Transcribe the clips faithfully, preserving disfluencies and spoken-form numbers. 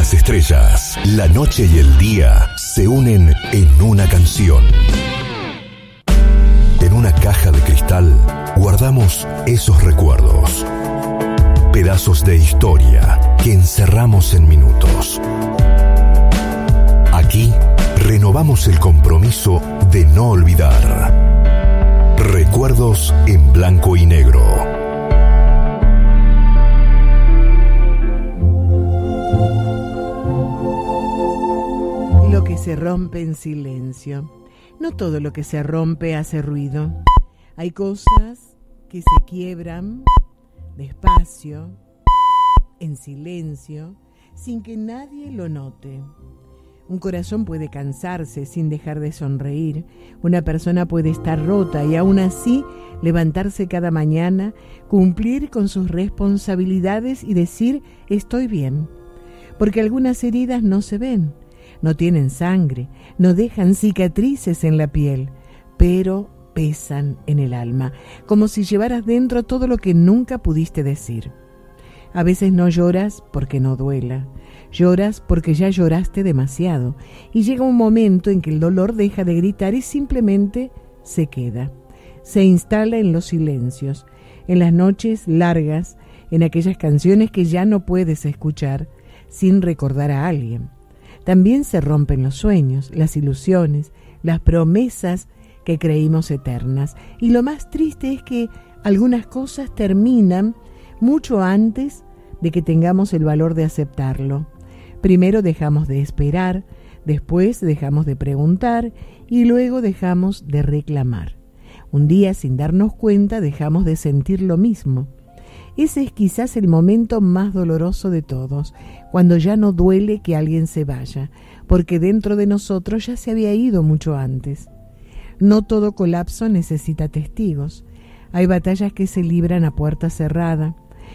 las estrellas, la noche y el día se unen en una canción. En una caja de cristal guardamos esos recuerdos. Pedazos de historia que encerramos en minutos. Aquí renovamos el compromiso de no olvidar. Recuerdos en blanco y negro. Lo que se rompe en silencio. No todo lo que se rompe hace ruido. Hay cosas que se quiebran despacio, en silencio, sin que nadie lo note. Un corazón puede cansarse sin dejar de sonreír. Una persona puede estar rota y aún así levantarse cada mañana, cumplir con sus responsabilidades y decir estoy bien. Porque algunas heridas no se ven, no tienen sangre, no dejan cicatrices en la piel, pero pesan en el alma, como si llevaras dentro todo lo que nunca pudiste decir. A veces no lloras porque no duela, lloras porque ya lloraste demasiado y llega un momento en que el dolor deja de gritar y simplemente se queda, se instala en los silencios, en las noches largas, en aquellas canciones que ya no puedes escuchar sin recordar a alguien. También se rompen los sueños, las ilusiones, las promesas que creímos eternas. Y lo más triste es que algunas cosas terminan mucho antes de que tengamos el valor de aceptarlo. Primero dejamos de esperar, después dejamos de preguntar y luego dejamos de reclamar. Un día, sin darnos cuenta, dejamos de sentir lo mismo. Ese es quizás el momento más doloroso de todos, cuando ya no duele que alguien se vaya, porque dentro de nosotros ya se había ido mucho antes. No todo colapso necesita testigos. Hay batallas que se libran a puerta cerrada,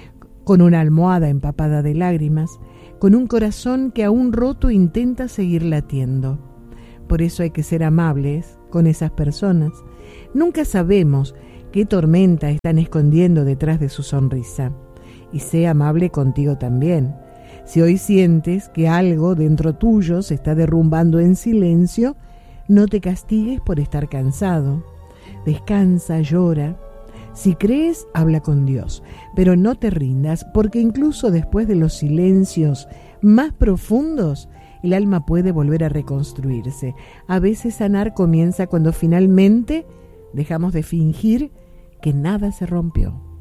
con una almohada empapada de lágrimas, con un corazón que aún roto intenta seguir latiendo. Por eso hay que ser amables con esas personas. Nunca sabemos qué tormenta están escondiendo detrás de su sonrisa. Y sé amable contigo también. Si hoy sientes que algo dentro tuyo se está derrumbando en silencio, no te castigues por estar cansado. Descansa, llora. Si crees, habla con Dios, pero no te rindas, porque incluso después de los silencios más profundos, el alma puede volver a reconstruirse. A veces sanar comienza cuando finalmente dejamos de fingir que nada se rompió.